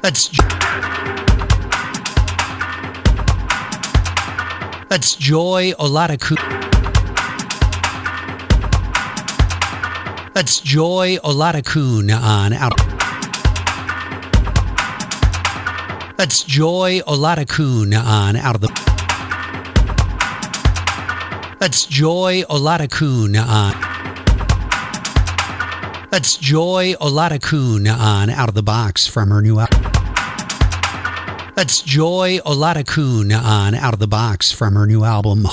That's Joy Oladaku. That's Joy Oladokun on out. That's Joy Oladokun on out of the. That's Joy Oladokun on. That's Joy Oladokun on Out of the Box from her new album. That's Joy Oladokun on Out of the Box from her new album.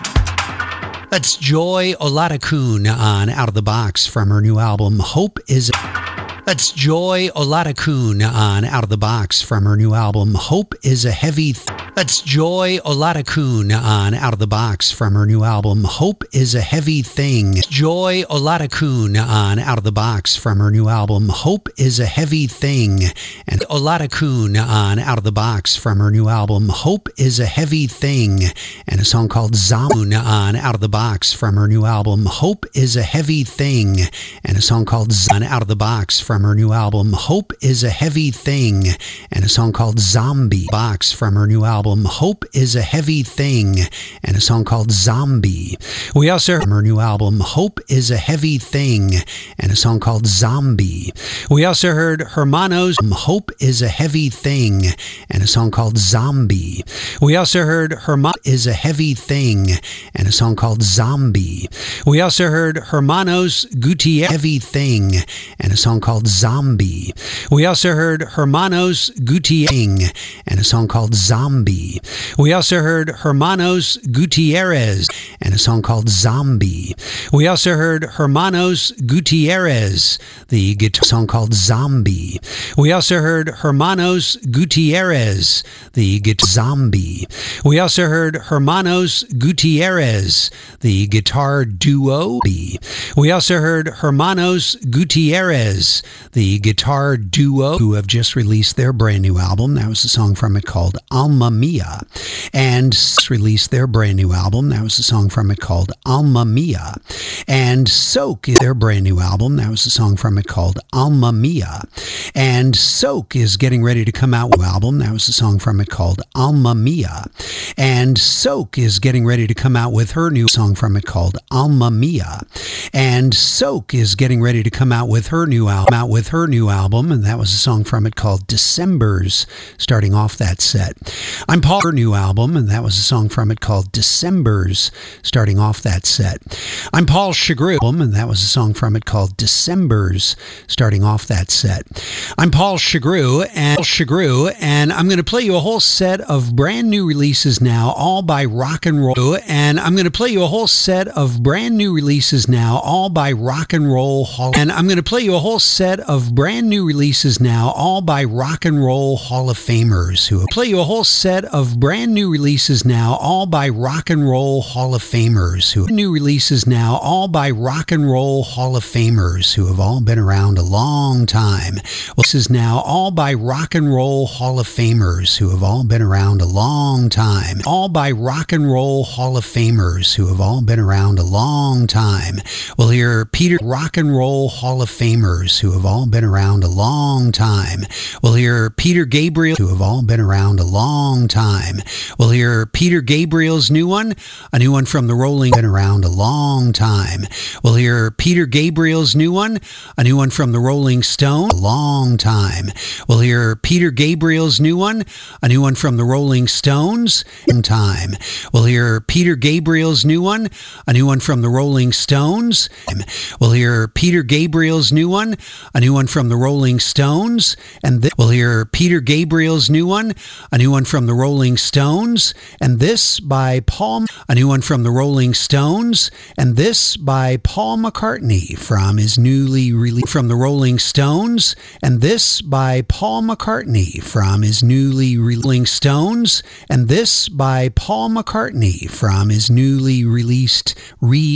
That's Joy Oladokun on Out of the Box from her new album. Hope is. That's Joy Oladokun on Out of the Box from her new album. Hope is a heavy. That's Joy Oladokun on Out of the Box from her new album. Hope is a heavy thing. Joy Oladokun on Out of the Box from her new album. Hope is a heavy thing. And Oladokun on Out of the Box from her new album. Hope is a heavy thing. And a song called Zamun on Out of the Box from her new album. Hope is a heavy thing. And a song called Zan Out of the Box from her new album. Hope is a heavy thing. And a song called Zombie Box from her new album. Hope is a heavy thing. And a song called Zombie. We also heard from her new album. Hope is a heavy thing. And a song called Zombie. We also heard Hermanos. Hope is a heavy thing. And a song called Zombie. We also heard Hermanos is a heavy thing. And a song called Zombie. We also heard Hermanos Gutierrez heavy thing. And a song called Zombie. We also heard Hermanos Gutierrez and a song called Zombie. We also heard Hermanos Gutierrez and a song called Zombie. We also heard Hermanos Gutierrez, the guitar song called Zombie. We also heard Hermanos Gutierrez, the guitar Zombie. We also heard Hermanos Gutierrez, the guitar duo. We also heard Hermanos Gutierrez, the guitar duo, who have just released their brand new album. That was a song from it called Alma Mia. And released their brand new album. That was a song from it called Alma Mia. And Soak is their brand new album. That was a song from it called Alma Mia. And Soak is getting ready to come out with an album. That was a song from it called Alma Mia. And Soak is getting ready to come out with her new song from it called Alma Mia. And Soak is getting ready to come out with her new album, and that was a song from it called Decembers, starting off that set. I'm Paul, her new album, and that was a song from it called Decembers, starting off that set. I'm Paul Chagru, and that was a song from it called Decembers, starting off that set. I'm Paul Chagru, and I'm going to play you a whole set of brand new releases now, all by Rock and Roll, and I'm going to play you a whole set of brand new releases now, all by Rock and Roll Hall, and I'm going to play you a whole set of brand new releases now, all by Rock and Roll Hall of Famers, who play you a whole set of brand new releases now, all by Rock and Roll Hall of Famers, who new releases now, all by Rock and Roll Hall of Famers, who have all been around a long time. Well, this is now all by Rock and Roll Hall of Famers, who have all been around a long time. All by Rock and Roll Hall of Famers, who have all been around a long time. We'll hear Peter Rock and Roll Hall of Famers, who have all been around a long time. We'll hear Peter Gabriel, who have all been around a long time. We'll hear Peter Gabriel's new one, a new one from the Rolling, been around a long time. We'll hear Peter Gabriel's new one, a new one from the Rolling Stone, a long time. We'll hear Peter Gabriel's new one, a new one from the Rolling Stones, time. We'll hear Peter Gabriel's new one, a new one from the Rolling Stones. We'll hear Peter Gabriel's new one, a new one from the Rolling Stones, and we'll hear Peter Gabriel's new one, a new one from the Rolling Stones, and this by Paul, a new one from the Rolling Stones, and this by Paul McCartney from his newly released from the Rolling Stones, and this by Paul McCartney from his newly Rolling Stones, and this by Paul McCartney from his newly released